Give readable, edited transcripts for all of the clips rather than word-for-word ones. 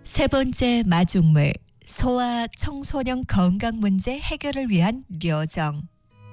세 번째 마중물, 소아 청소년 건강 문제 해결을 위한 려정.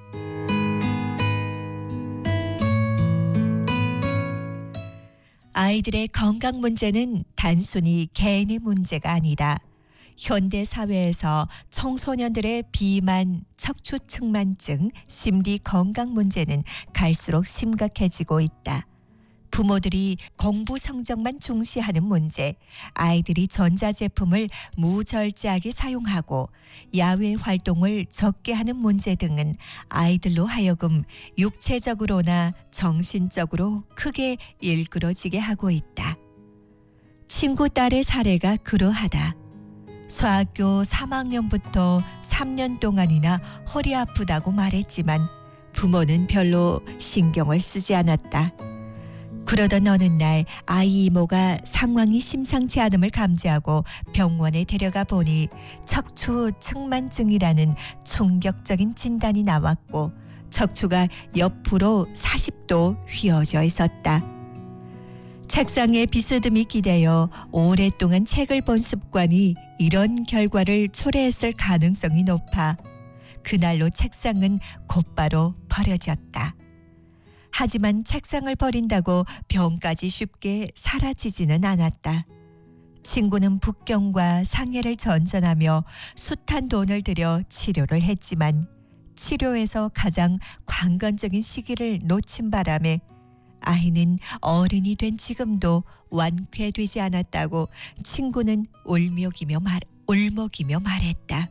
아이들의 건강 문제는 단순히 개인의 문제가 아니다. 현대 사회에서 청소년들의 비만, 척추측만증, 심리 건강 문제는 갈수록 심각해지고 있다. 부모들이 공부 성적만 중시하는 문제, 아이들이 전자제품을 무절제하게 사용하고 야외 활동을 적게 하는 문제 등은 아이들로 하여금 육체적으로나 정신적으로 크게 일그러지게 하고 있다. 친구 딸의 사례가 그러하다. 소학교 3학년부터 3년 동안이나 허리 아프다고 말했지만 부모는 별로 신경을 쓰지 않았다. 그러던 어느 날 아이 이모가 상황이 심상치 않음을 감지하고 병원에 데려가 보니 척추측만증이라는 충격적인 진단이 나왔고 척추가 옆으로 40도 휘어져 있었다. 책상에 비스듬히 기대어 오랫동안 책을 본 습관이 이런 결과를 초래했을 가능성이 높아 그날로 책상은 곧바로 버려졌다. 하지만 책상을 버린다고 병까지 쉽게 사라지지는 않았다. 친구는 북경과 상해를 전전하며 숱한 돈을 들여 치료를 했지만 치료에서 가장 관건적인 시기를 놓친 바람에 아이는 어른이 된 지금도 완쾌되지 않았다고 친구는 울먹이며 말했다.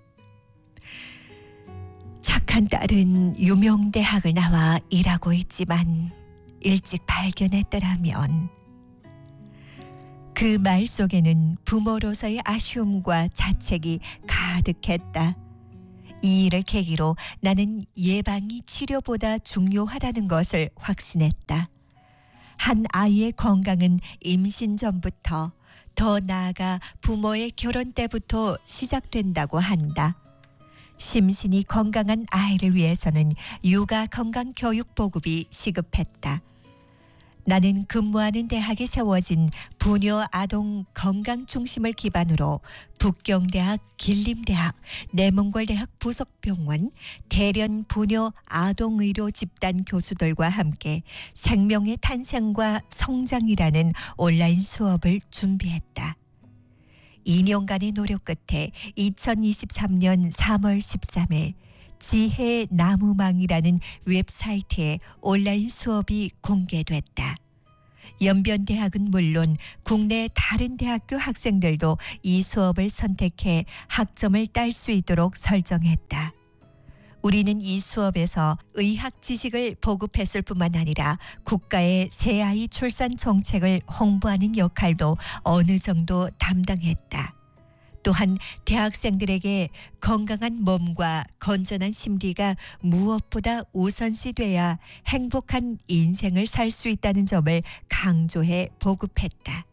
착한 딸은 유명 대학을 나와 일하고 있지만 일찍 발견했더라면. 그 말 속에는 부모로서의 아쉬움과 자책이 가득했다. 이 일을 계기로 나는 예방이 치료보다 중요하다는 것을 확신했다. 한 아이의 건강은 임신 전부터, 더 나아가 부모의 결혼 때부터 시작된다고 한다. 심신이 건강한 아이를 위해서는 육아 건강 교육 보급이 시급했다. 나는 근무하는 대학에 세워진 부녀 아동 건강 중심을 기반으로 북경대학, 길림대학, 내몽골대학 부속병원, 대련 부녀 아동의료 집단 교수들과 함께 생명의 탄생과 성장이라는 온라인 수업을 준비했다. 2년간의 노력 끝에 2023년 3월 13일 지혜 나무망이라는 웹사이트에 온라인 수업이 공개됐다. 연변대학은 물론 국내 다른 대학교 학생들도 이 수업을 선택해 학점을 딸 수 있도록 설정했다. 우리는 이 수업에서 의학 지식을 보급했을 뿐만 아니라 국가의 새아이 출산 정책을 홍보하는 역할도 어느 정도 담당했다. 또한 대학생들에게 건강한 몸과 건전한 심리가 무엇보다 우선시돼야 행복한 인생을 살 수 있다는 점을 강조해 보급했다.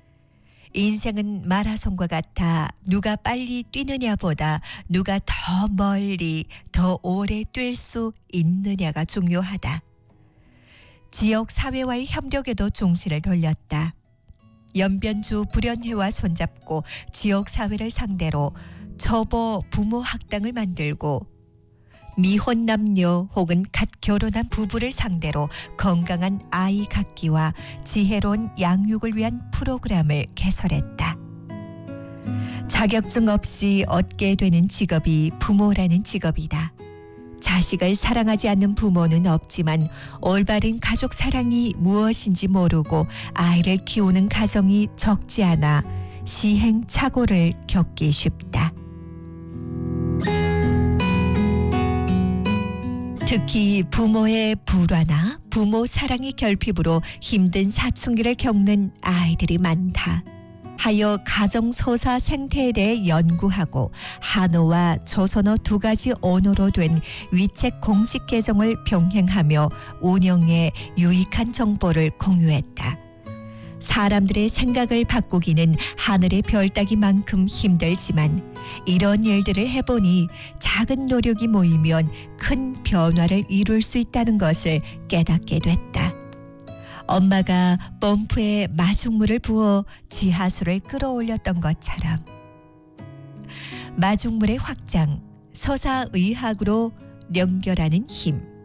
인생은 마라손과 같아 누가 빨리 뛰느냐보다 누가 더 멀리 더 오래 뛸 수 있느냐가 중요하다. 지역 사회와의 협력에도 중시를 돌렸다. 연변주 불연회와 손잡고 지역 사회를 상대로 초보 부모 학당을 만들고 미혼 남녀 혹은 갓 결혼한 부부를 상대로 건강한 아이 갖기와 지혜로운 양육을 위한 프로그램을 개설했다. 자격증 없이 얻게 되는 직업이 부모라는 직업이다. 자식을 사랑하지 않는 부모는 없지만 올바른 가족 사랑이 무엇인지 모르고 아이를 키우는 가정이 적지 않아 시행착오를 겪기 쉽다. 특히 부모의 불화나 부모 사랑의 결핍으로 힘든 사춘기를 겪는 아이들이 많다. 하여 가정서사 생태에 대해 연구하고 한어와 조선어 두 가지 언어로 된 위책 공식 계정을 병행하며 운영에 유익한 정보를 공유했다. 사람들의 생각을 바꾸기는 하늘의 별 따기만큼 힘들지만 이런 일들을 해보니 작은 노력이 모이면 큰 변화를 이룰 수 있다는 것을 깨닫게 됐다. 엄마가 펌프에 마중물을 부어 지하수를 끌어올렸던 것처럼 마중물의 확장, 서사의학으로 연결하는 힘.